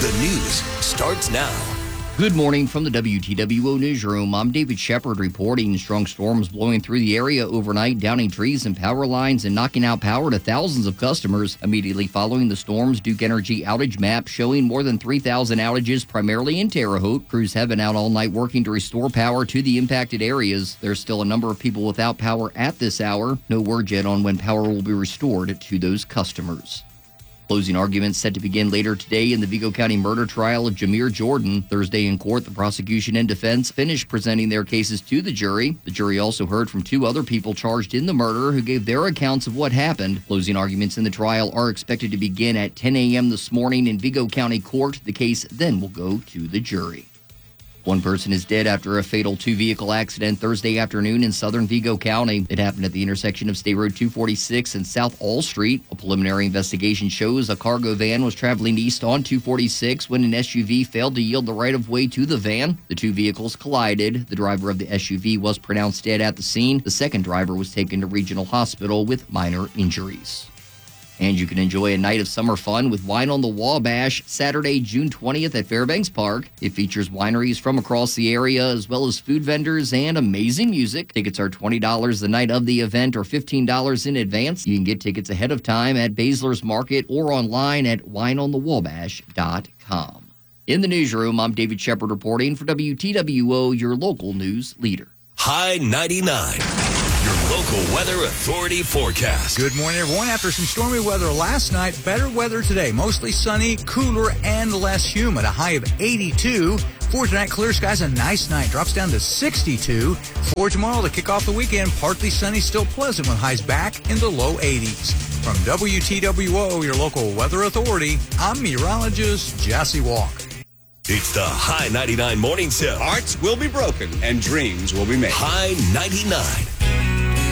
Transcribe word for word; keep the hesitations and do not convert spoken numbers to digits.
The news starts now. Good morning from the W T W O Newsroom. I'm David Shepard reporting. Strong storms blowing through the area overnight, downing trees and power lines and knocking out power to thousands of customers. Immediately following the storms, Duke Energy outage map showing more than three thousand outages, primarily in Terre Haute. Crews have been out all night working to restore power to the impacted areas. There's still a number of people without power at this hour. No word yet on when power will be restored to those customers. Closing arguments set to begin later today in the Vigo County murder trial of Jamir Jordan. Thursday in court, the prosecution and defense finished presenting their cases to the jury. The jury also heard from two other people charged in the murder who gave their accounts of what happened. Closing arguments in the trial are expected to begin at ten a.m. this morning in Vigo County Court. The case then will go to the jury. One person is dead after a fatal two-vehicle accident Thursday afternoon in southern Vigo County. It happened at the intersection of State Road two forty-six and South All Street. A preliminary investigation shows a cargo van was traveling east on two forty-six when an S U V failed to yield the right-of-way to the van. The two vehicles collided. The driver of the S U V was pronounced dead at the scene. The second driver was taken to Regional Hospital with minor injuries. And you can enjoy a night of summer fun with Wine on the Wabash Saturday, June twentieth at Fairbanks Park. It features wineries from across the area as well as food vendors and amazing music. Tickets are twenty dollars the night of the event or fifteen dollars in advance. You can get tickets ahead of time at Baszler's Market or online at wine on the wabash dot com. In the newsroom, I'm David Shepard reporting for W T W O, your local news leader. High ninety-nine. Your local weather authority forecast. Good morning, everyone. After some stormy weather last night, better weather today. Mostly sunny, cooler, and less humid. A high of eighty-two. For tonight, clear skies, a nice night. Drops down to sixty-two. For tomorrow, to kick off the weekend, partly sunny, still pleasant with highs back in the low eighties. From W T W O, your local weather authority, I'm meteorologist Jesse Walk. It's the High ninety-nine Morning Show. Hearts will be broken and dreams will be made. High ninety-nine.